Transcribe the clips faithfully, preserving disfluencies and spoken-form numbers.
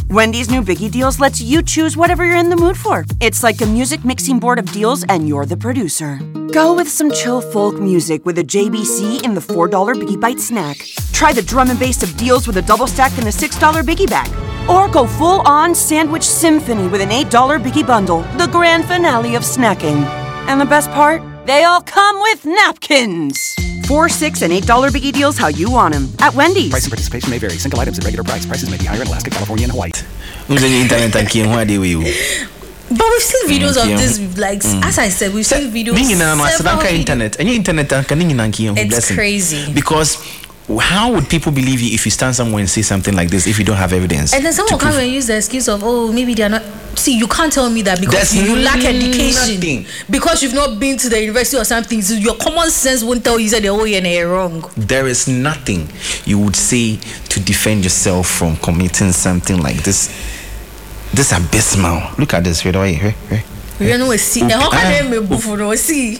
Wendy's new Biggie Deals lets you choose whatever you're in the mood for. It's like a music mixing board of deals, and you're the producer. Go with some chill folk music with a J B C in the four dollar Biggie Bite snack. Try the drum and bass of deals with a double stack in the six dollar Biggie Bag. Or go full-on sandwich symphony with an eight dollar Biggie Bundle, the grand finale of snacking. And the best part? They all come with napkins. Four, six, and eight dollar Biggie Deals how you want them at Wendy's. Price and participation may vary. Single items at regular price. Prices may be higher in Alaska, California, and Hawaii. But we've seen videos mm, of yeah. this, like, mm. as I said, we've seen videos. Several videos. Internet. And internet, it's crazy. Because how would people believe you if you stand somewhere and say something like this if you don't have evidence? And then someone come and use the excuse of, oh, maybe they are not. See, you can't tell me that because There's you lack education. Nothing. Because you've not been to the university or something. So your common sense won't tell you that they're, oh, yeah, they're wrong. There is nothing you would say to defend yourself from committing something like this. This abysmal. Look at this. Wait, wait, wait, wait. We don't know see. How can they move for see?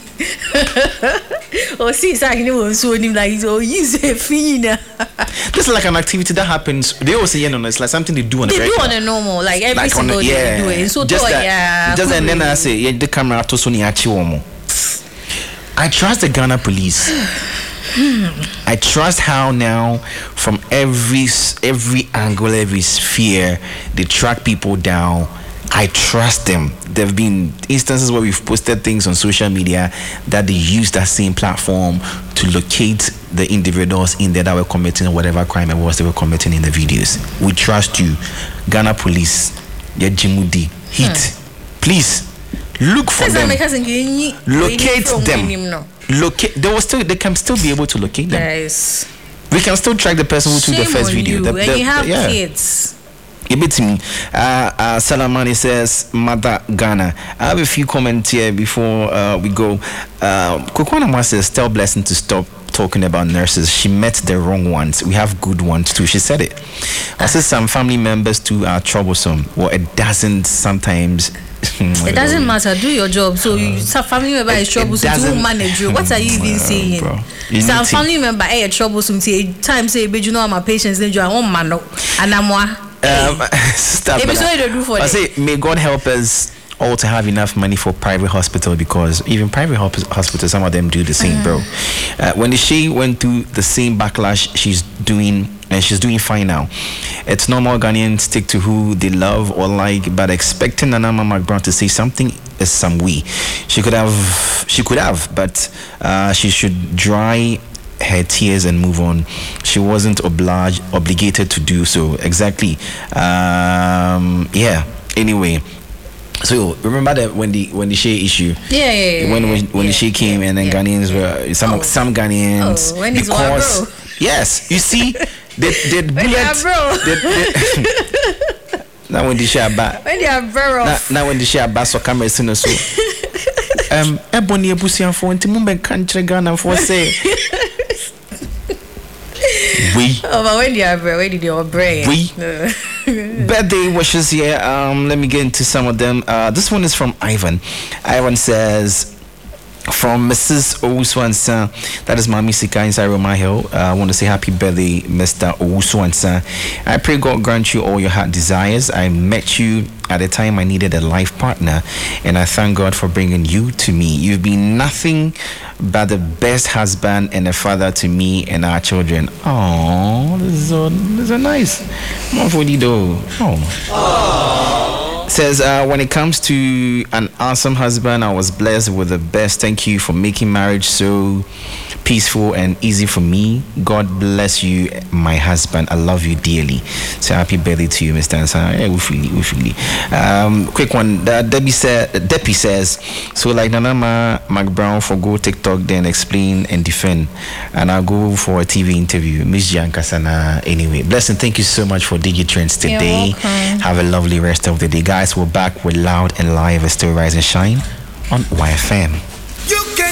Or see, it's like you so like oh, use a fina. This is like an activity that happens. They always say, you know, it's like something they do on they a regular. They do on a normal, like every like single day yeah. they do it. So just to, that, yeah, just and then I say, yeah, the camera to Sony Achiwomo. I trust the Ghana police. I trust how now from every every angle, every sphere, they track people down. I trust them. There have been instances where we've posted things on social media that they use that same platform to locate the individuals in there that were committing whatever crime it was they were committing in the videos. We trust you, Ghana police. Yeah, Jimudi, hit. Hmm. Please look for them. Locate them. Locate. They will still. They can still be able to locate them. Yes. We can still track the person who took the first video. You. The, the, the, you have the, yeah. kids. A bit to me. Uh, uh, Salamani says, Mother Ghana. I have a few comments here before uh, we go. Uh, Kukwana says, tell Blessing to stop talking about nurses. She met the wrong ones. We have good ones too. She said it. I said some family members too are troublesome. Well, it doesn't sometimes. It doesn't matter. Do your job. So you, some family member is troublesome to manage you. What are you even saying? Bro, you some family member is troublesome. Time say, but you know my patients. Then you are one man. And I'm one. Um, stop I say, may God help us all to have enough money for private hospital, because even private hospitals, some of them do the same, mm. bro. Uh, when the she went through the same backlash she's doing, and she's doing fine now. It's normal Ghanaians stick to who they love or like, but expecting Nana Mama Brown to say something is some way. She could have, she could have, but uh, she should dry her tears and move on. She wasn't obliged obligated to do so. Exactly. Um yeah, anyway, so remember that when the when the Shea issue, yeah, yeah, yeah when when, when yeah, the Shea came yeah, and then yeah, Ghanaians yeah. were some oh. some Ghanaians oh, when because bro. yes, you see they they bullet now when the Shea back when they are bro now when the Shea back so camera so um ebony ebusian for nti mumbe kantre Ghana for say we oh but when you are when did your brain we birthday wishes here. Um let me get into some of them. Uh this one is from Ivan. Ivan says, from Missus Owusu-Ansah, that is Mami Sika inside Roma Hill. Uh, I want to say happy birthday, Mister Owusu-Ansah. I pray God grant you all your heart desires. I met you at a time I needed a life partner, and I thank God for bringing you to me. You've been nothing but the best husband and a father to me and our children. Oh, this is so, this is so nice. Oh. Says, uh, when it comes to an awesome husband, I was blessed with the best. Thank you for making marriage so peaceful and easy for me. God bless you, my husband. I love you dearly. So happy birthday to you, Mister Ansah. Hey, we feel it, we feel it. Um, quick one. That Debbie said, Debbie says, so like Nana Mac Brown for go TikTok, then explain and defend, and I'll go for a T V interview. Miss Jankasana. Anyway, Blessing. Thank you so much for DigiTrends today. Have a lovely rest of the day, guys. We're back with Loud and Live. Still Rise and Shine on Y F M.